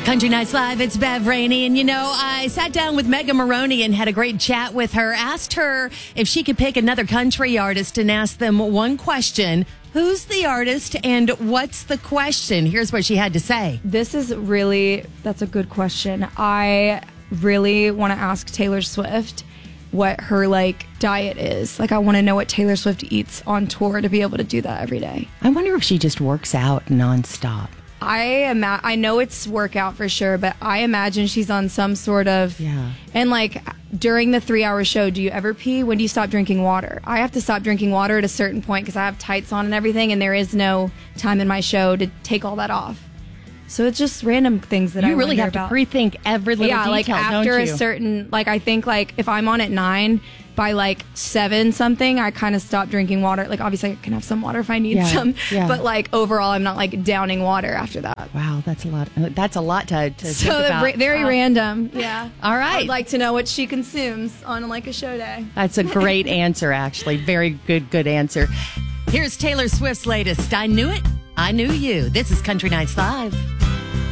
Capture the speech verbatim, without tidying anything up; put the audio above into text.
Country Nights Live, it's Bev Rainey. And you know, I sat down with Megan Maroney and had a great chat with her. Asked her if she could pick another country artist and ask them one question. Who's the artist and what's the question? Here's what she had to say. This is really, that's a good question. I really want to ask Taylor Swift what her like diet is. Like, I want to know what Taylor Swift eats on tour to be able to do that every day. I wonder if she just works out nonstop. I ima- I know it's workout for sure, but I imagine she's on some sort of... Yeah. And like, during the three-hour show, do you ever pee? When do you stop drinking water? I have to stop drinking water at a certain point because I have tights on and everything, and there is no time in my show to take all that off. So it's just random things that you I really wonder have about. to pre-think every little yeah, detail, like after don't a you? certain... Like, I think, like, if I'm on at nine... by like seven something, I kind of stop drinking water. Like, obviously I can have some water if I need Yeah, some, yeah. but like overall I'm not like downing water after that. Wow, that's a lot. That's a lot to, to So think about. ra- very Wow. random. Yeah. All right. I'd like to know what she consumes on like a show day. That's a great answer, actually. Very good, good answer. Here's Taylor Swift's latest. I knew it. I knew you. This is Country Nights Live.